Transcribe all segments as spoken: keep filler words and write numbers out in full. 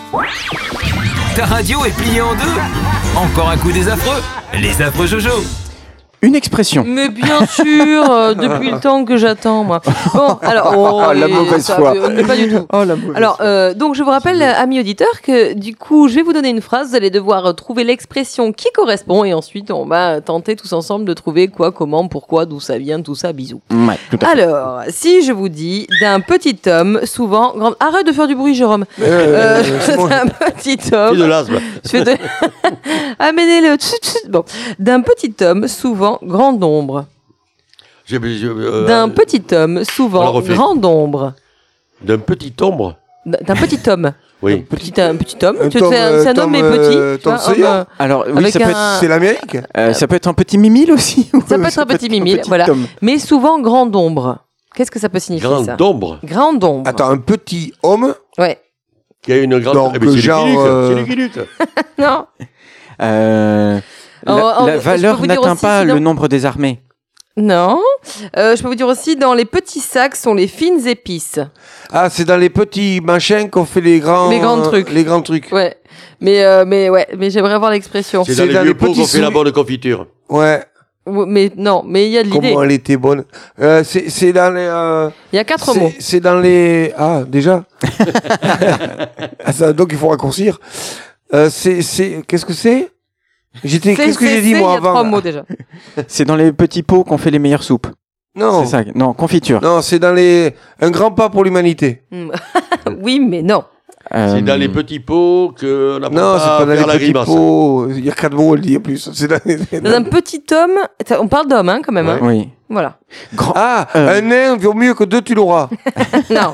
Ta radio est pliée en deux. Encore un coup des affreux. Les affreux Jojo. Une expression. Mais bien sûr, euh, depuis le temps que j'attends, moi. Bon, alors... Oh, la et mauvaise ça, foi. euh, Pas du tout. Oh, la mauvaise Alors, euh, donc je vous rappelle, amis auditeurs, que du coup, je vais vous donner une phrase, vous allez devoir trouver l'expression qui correspond, et ensuite, on va tenter tous ensemble de trouver quoi, comment, pourquoi, d'où ça vient, tout ça, bisous. Ouais, tout à fait. Alors, si je vous dis d'un petit homme, souvent... Grand... Arrête de faire du bruit, Jérôme. Euh, Euh, c'est bon. d'un petit homme... Et de l'asthme. Je fais de... Amenez-le. tchut, tchut. Bon. D'un petit homme, souvent grande ombre. J'ai- j'ai- euh, D'un petit homme, on souvent la refait. grande ombre. D'un petit ombre. D'un d'un petit homme. Oui. Petit, un petit homme. Un Tu- Tom, c'est un, euh, c'est un Tom, homme mais euh, petit. Tom tu vois, Sawyer. homme, euh, Alors, oui, Avec ça peut, un- être, C'est l'Amérique. euh, ça peut être un petit mimile aussi. ou Ça peut être un petit mimile, voilà. homme. mais souvent grande ombre. Qu'est-ce que ça peut signifier ça Grande ombre. Grande ombre. Attends, un petit homme. Ouais. Qui a une grande... Donc, Eh ben, c'est genre, Lucky Luke, euh, c'est Lucky Luke. Non. Euh, la, Oh, oh, la je peux valeur vous dire n'atteint aussi, pas sinon- le nombre des armées. Non. Euh, je peux vous dire aussi, dans les petits sacs sont les fines épices. Ah, c'est dans les petits machins qu'on fait les grands. Les grands trucs. Les grands trucs. Ouais. Mais, euh, mais ouais, mais j'aimerais avoir l'expression. C'est C'est dans les dans vieux les pots petits qu'on fait la sous- bonne confiture. Ouais. Ouais, Mais non, mais il y a de l'idée. Comment elle était bonne. Euh, c'est c'est dans les. euh, Il y a quatre c'est- mots. C'est dans les. Ah, déjà. Ah, ça, donc il faut raccourcir. Euh, c'est c'est. Qu'est-ce que c'est J'étais. C'est- Qu'est-ce que c'est- j'ai dit c'est, moi Il y a avant trois là mots déjà. C'est dans les petits pots qu'on fait les meilleures soupes. Non. C'est ça. Non, confiture. Non, c'est dans les. Un grand pas pour l'humanité. Hmm. Oui, mais non. Euh, C'est dans les petits pots que on apprend Non, c'est pas dans à les faire la petits grimace. pots. Il y a quatre mots, elle dit en plus. C'est dans les- Dans un petit homme, ça- on parle d'homme hein, quand même. hein. Oui. Voilà. Grand, Ah, Euh. un nain vaut mieux que deux, tu l'auras. Non.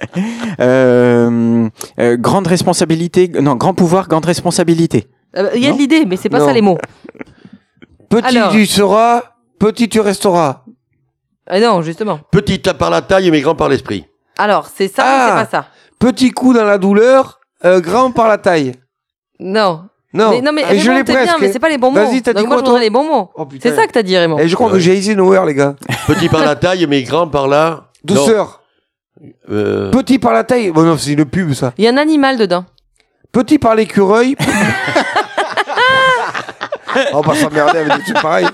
euh, euh, grande responsabilité. Non, grand pouvoir, grande responsabilité. Euh, Il y a Non. de l'idée, mais c'est pas Non. ça les mots. Petit Alors. tu seras, petit tu resteras. Ah non, justement. Petit par la taille mais grand par l'esprit. Alors, c'est ça, Ah. mais c'est pas ça. Petit coup dans la douleur, euh, grand par la taille. Non. Non, Mais, non, mais Et je Raymond, l'ai t'es presque. bien, mais c'est pas les bons mots. Vas-y, t'as dit Donc moi, quoi, je voudrais toi les bons mots. Oh, putain. C'est ça que t'as dit, Raymond. Et je crois que j'ai Eisenhower, les gars. Petit par la taille mais grand par la... Douceur. Non, euh, Petit par la taille. Bon, non, c'est une pub, ça. Il y a un animal dedans. Petit par l'écureuil. On va s'emmerder avec des trucs pareils.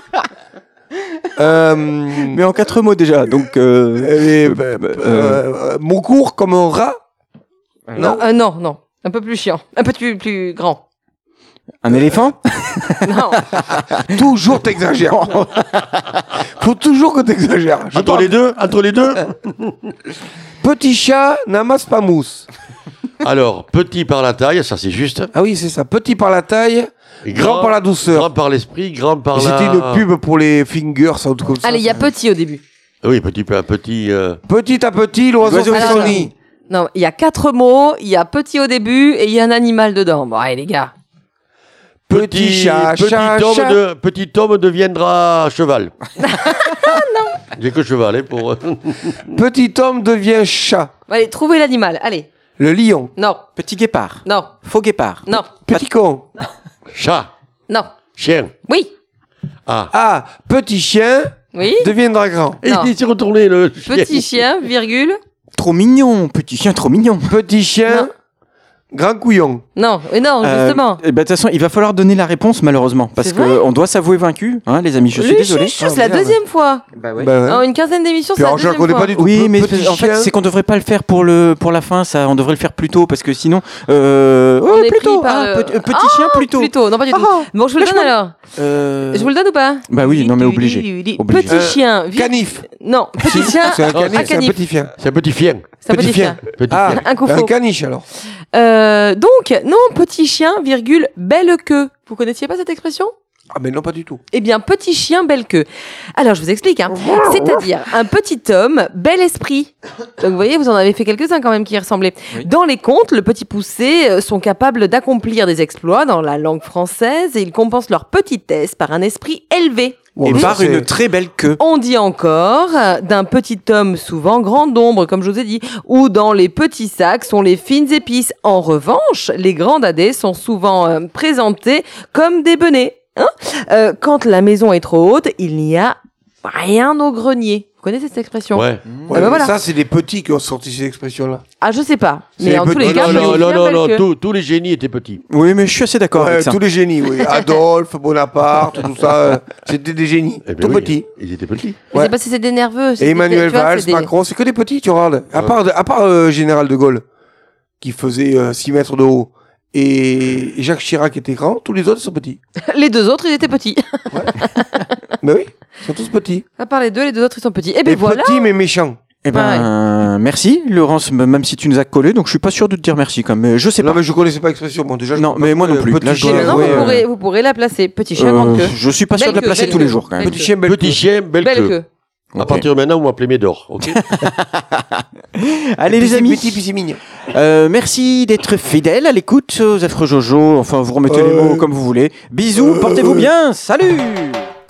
Euh, Mais en quatre mots déjà. Donc. Euh, euh, bah, bah, euh, mot court comme un rat. Non. Euh, non, non. Un peu plus chiant. Un peu plus, plus grand. un éléphant. Non. Toujours t'exagères. Faut toujours que t'exagères. Je Entre parle- les deux, entre les deux. Petit chat n'amasse pas mousse. Alors, petit par la taille, ça c'est juste. Ah oui, c'est ça. Petit par la taille, grand, par la douceur. Grand par l'esprit, grand par la... C'était une pub pour les fingers, ça, ou tout comme ça. Allez, il y a petit au début. Oui, petit, un petit... euh, Petit à petit, l'oiseau L'oiseau fait fait son son nid. Non, il y a quatre mots, il y a petit au début et il y a un animal dedans. Bon, allez, les gars. Petit chat, petit chat, homme chat. De, petit homme deviendra cheval. Non. J'ai que cheval, hein, pour... Petit homme devient chat. Allez, trouvez l'animal. Allez. Le lion. Non, Petit guépard. non, Faux guépard. non, Petit con. Chat, non. chien. Oui, Ah. Ah, petit chien oui. deviendra grand. Et Non. il s'est retourné, le chien. Petit chien, virgule. Trop mignon. Petit chien, trop mignon. Petit chien, Non. grand couillon. Non, mais non, Euh, justement. eh ben, de toute façon, il va falloir donner la réponse malheureusement parce C'est vrai qu'on doit s'avouer vaincu, hein, les amis. Je suis Le désolé. chouchou, c'est Ah, la merde. deuxième fois. Bah ouais. Bah ouais. En une quinzaine d'émissions, Puis c'est la alors, je la deuxième connais fois. pas du tout. Oui, Pe- mais petit en fait, chien. c'est qu'on devrait pas le faire pour le pour la fin. Ça, on devrait le faire plus tôt parce que sinon, euh, On ouais, est plutôt. pris par ah, le- petit, petit Ah, chien plutôt. Plutôt, non pas du tout. Ah, Bon, je vous le donne lâche-moi. alors. Euh, Je vous le donne ou pas Bah oui, non mais obligé. Obligé. Petit Euh, chien. vi- Canif. Non, petit chien. C'est un Ah, canif, un c'est un canif. petit chien. C'est un petit chien. C'est un petit petit chien. Petit Ah, chien. Un coup un faux. caniche alors. Euh, donc, non, petit chien, virgule, belle queue. Vous connaissiez pas cette expression? Ah, mais non, pas du tout. Eh bien, petit chien, belle queue. Alors, je vous explique. Hein. C'est-à-dire, un petit homme, bel esprit. Donc, vous voyez, vous en avez fait quelques-uns quand même qui y ressemblaient. Oui. Dans les contes, le petit poussé euh, sont capables d'accomplir des exploits dans la langue française et ils compensent leur petitesse par un esprit élevé. Et Oui, par c'est- une très belle queue. On dit encore euh, d'un petit homme souvent grand d'ombre, comme je vous ai dit, ou dans les petits sacs sont les fines épices. En revanche, les grands dadais sont souvent euh, présentés comme des benets. Hein Euh, quand la maison est trop haute, il n'y a rien au grenier. connaissez cette expression? Ouais. Ouais, ben mais voilà. Ça, c'est des petits qui ont sorti cette expression-là. Ah, je sais pas. C'est Mais les en tous petits. les cas, Non, petit non, chien, non, non, belle non, queue. tous, tous les génies étaient petits. Oui, mais je suis assez d'accord Ouais, avec ça. tous les génies, oui. Adolphe, Bonaparte, tout ça, euh, c'était des génies. Eh ben tout oui, petits. Ils étaient petits. Mais Ouais. c'est parce que c'est des nerveux. c'est Et des- Emmanuel tu vois, Valls, c'est des- Macron, c'est que des petits, tu regardes. À part, à part euh, Général de Gaulle, qui faisait euh, six mètres de haut, et, et Jacques Chirac était grand, tous les autres sont petits. Les deux autres, ils étaient petits. Mais oui, ils sont tous petits. À part les deux, les deux autres, ils sont petits. Et ben Et voilà. petits, mais méchants. Eh ben, merci, Laurence, m- même si tu nous as collé, donc je suis pas sûr de te dire merci quand même. Mais je sais Non, pas. mais je connaissais pas l'expression. Bon, déjà, je Non, peux pas mais moi non trouver plus. Là, Petit je dois chien, Maintenant, avouer, vous, euh, pourrez, vous pourrez la placer. Petit chien, Euh, grande queue. je suis pas sûr Belle de la queue, placer belle tous les queue. jours quand même. Belle Petit queue. chien, belle Petit queue. chien, belle, Belle queue. queue. À Ok. partir de maintenant, vous m'appelez Médor. Ok. Allez Puis les c'est amis, petit, puis c'est mignon. euh, merci d'être fidèles à l'écoute aux Affreux Jojo. Enfin, vous remettez les Euh. mots comme vous voulez. Bisous, Euh. portez-vous bien. Salut.